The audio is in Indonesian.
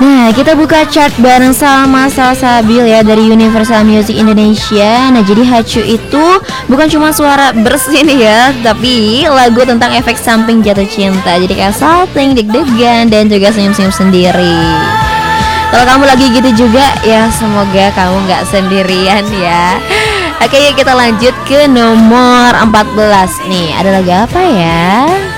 Nah, kita buka chart bareng sama Salsabil ya dari Universal Music Indonesia. Nah, jadi Hacu itu bukan cuma suara bersih nih ya, tapi lagu tentang efek samping jatuh cinta. Jadi kayak salting, deg-degan, dan juga senyum-senyum sendiri. Kalau kamu lagi gitu juga ya, semoga kamu gak sendirian ya. Oke, yuk kita lanjut ke nomor 14 nih. Ada lagu apa ya?